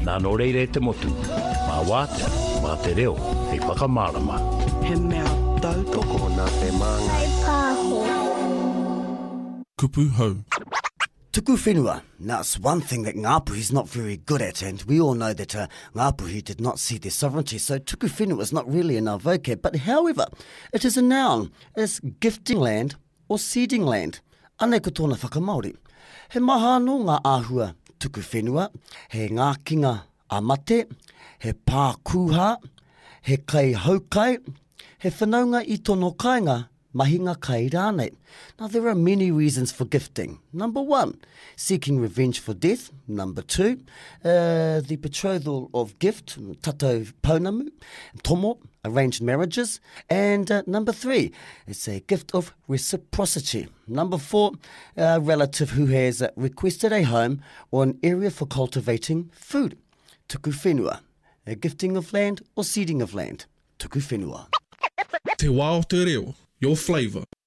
Nā no reire te motu. Mā wātea, mā te reo, hei whakamārama. He mea tau Toko nā te maanga. Kai pāho. Kupu hau. Tuku whenua. Now, it's one thing that Ngāpuhi's not very good at, and we all know that Ngāpuhi did not see their sovereignty, so tuku whenua is not really in our vocab. But however, it is a noun. It's gifting land or seeding land. Anei ko tōna whakamaori. He maha no ngā āhua tuku whenua, he ngā kinga a mate, he pā kūha, he kai haukai, he whanaunga I tono kāinga, mahinga kai rānei. Now, there are many reasons for gifting. Number 1, seeking revenge for death. Number 2, the betrothal of gift, tatou pounamu, tomo, arranged marriages. And number 3, it's a gift of reciprocity. Number 4, a relative who has requested a home or an area for cultivating food. Tuku whenua, a gifting of land or seeding of land. Tuku whenua. Te wā o te reo, your flavour.